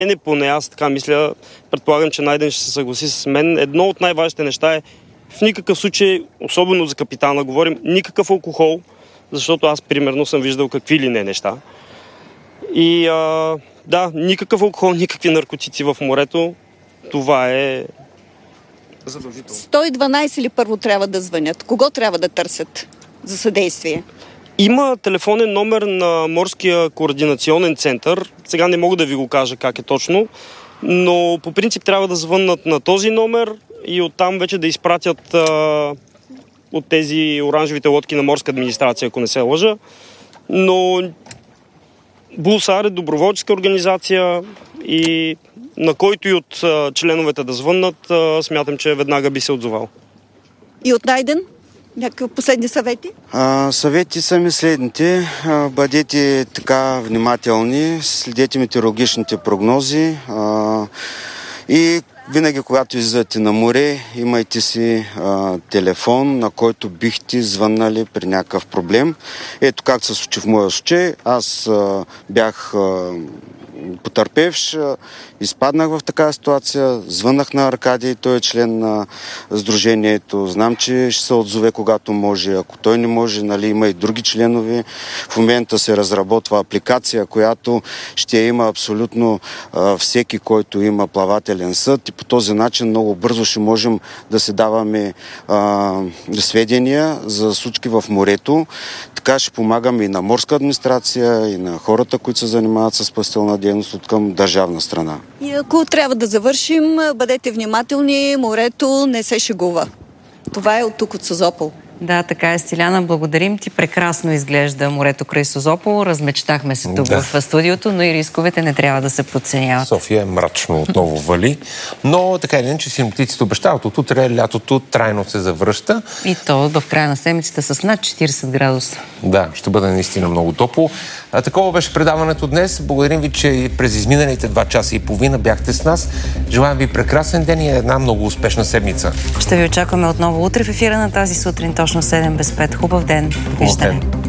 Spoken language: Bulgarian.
Не, поне аз така мисля, предполагам, че Найден ще се съгласи с мен. Едно от най-важните неща е в никакъв случай, особено за капитана, говорим никакъв алкохол, защото аз примерно съм виждал какви ли не неща. И да, никакъв алкохол, никакви наркотици в морето, това е задължително. 112 ли първо трябва да звънят? Кого трябва да търсят за съдействие? Има телефонен номер на Морския координационен център. Сега не мога да ви го кажа как е точно, но по принцип трябва да звъннат на този номер и оттам вече да изпратят от тези оранжевите лодки на морска администрация, ако не се лъжа. Но Булсар е доброволческа организация и на който и от членовете да звъннат, смятам, че веднага би се отзовал. И от Найден? Някакви последни съвети? Съвети са ми следните. Бъдете така внимателни, следете метеорологичните прогнози и винаги, когато излизате на море, имайте си телефон, на който бихте звъннали при някакъв проблем. Ето как се случи в моя случай. Аз бях потърпевш, изпаднах в такава ситуация, звъннах на Аркадий, той е член на сдружението, знам, че ще се отзове когато може, ако той не може, нали, има и други членове. В момента се разработва апликация, която ще има абсолютно всеки, който има плавателен съд и по този начин много бързо ще можем да се даваме сведения за случки в морето. Така ще помагаме и на морска администрация, и на хората, които се занимават с спасителна дейност от към държавна страна. И ако трябва да завършим, бъдете внимателни, морето не се шегува. Това е от тук, от Созопол. Да, така е, Стиляна. Благодарим ти. Прекрасно изглежда морето край Созопол. Размечтахме се тук в студиото, но и рисковете не трябва да се подценяват. София е мрачно, отново вали. Но така или иначе синоптиците обещават от утре лятото трайно се завръща. И то в края на седмицата с над 40 градуса. Да, ще бъде наистина много топло. Такова беше предаването днес. Благодарим ви, че през изминалите 2 часа и половина бяхте с нас. Желаем ви прекрасен ден и една много успешна седмица. Ще ви очакваме отново утре в ефира на тази сутрин, точно 7 без 5. Хубав ден. Виждане.